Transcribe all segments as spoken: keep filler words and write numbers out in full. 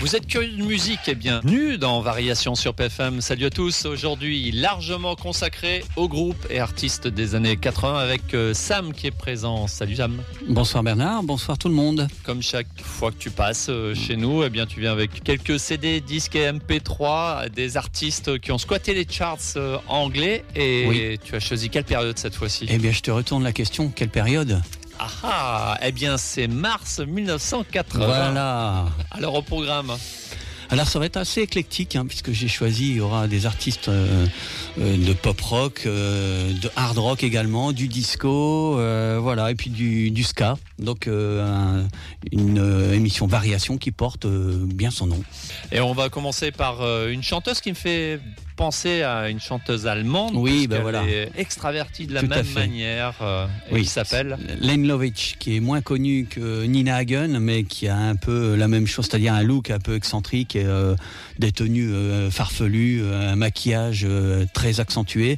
Vous êtes curieux de musique, et bienvenue dans Variations sur P F M. Salut à tous, aujourd'hui largement consacré aux groupes et artistes des années quatre-vingts avec Sam qui est présent. Salut Sam. Bonsoir Bernard, bonsoir tout le monde. Comme chaque fois que tu passes chez nous, eh bien, tu viens avec quelques C D, disques et M P trois, des artistes qui ont squatté les charts anglais et oui. Tu as choisi quelle période cette fois-ci ? Eh bien je te retourne la question, quelle période ? Ah ah, eh bien c'est mars dix-neuf cent quatre-vingts. Voilà. Alors au programme. Alors ça va être assez éclectique hein, puisque j'ai choisi, il y aura des artistes euh, euh, de pop rock, euh, de hard rock également, du disco, euh, voilà, et puis du, du ska. Donc euh, un, une euh, émission variation qui porte euh, bien son nom. Et on va commencer par euh, une chanteuse qui me fait penser à une chanteuse allemande. Oui, ben voilà. Elle est extravertie de la Tout même manière. Euh, et oui. qui s'appelle Lene Lovitch, qui est moins connue que Nina Hagen, mais qui a un peu la même chose, c'est-à-dire un look un peu excentrique, et, euh, des tenues euh, farfelues, euh, un maquillage euh, très accentué,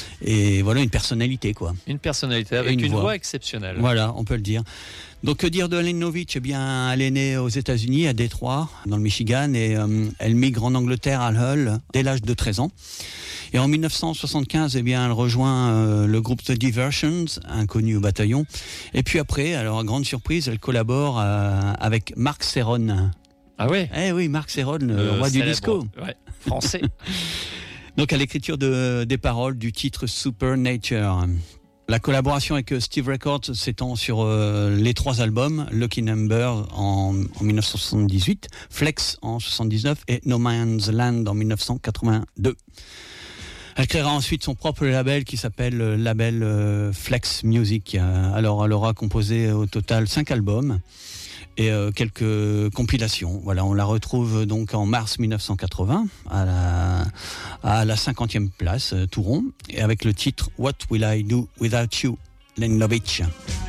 et voilà une personnalité quoi. Une personnalité avec une, une voix. voix exceptionnelle. Voilà, on peut le dire. Donc que dire de Lene Lovitch ? Eh bien, elle est née aux États-Unis, à Détroit, dans le Michigan, et euh, elle migre en Angleterre à Hull dès l'âge de treize ans. Et en dix-neuf cent soixante-quinze, eh bien, elle rejoint euh, le groupe The Diversions, inconnu au bataillon. Et puis après, alors à grande surprise, elle collabore euh, avec Mark Serron. Ah ouais ? Eh oui, Mark Serron, le euh, roi célèbre, du disco. Ouais, français. Donc à l'écriture de, des paroles du titre Supernature. La collaboration avec Steve Records s'étend sur euh, les trois albums, Lucky Number en, en dix-neuf cent soixante-dix-huit, Flex en soixante-dix-neuf et No Man's Land en dix-neuf cent quatre-vingt-deux. Elle créera ensuite son propre label qui s'appelle le label euh, Flex Music. Alors elle aura composé au total cinq albums et euh, quelques compilations. Voilà, on la retrouve donc en mars dix-neuf cent quatre-vingts à la, à la cinquantième place, euh, tout rond, et avec le titre What Will I Do Without You, Lene Lovitch.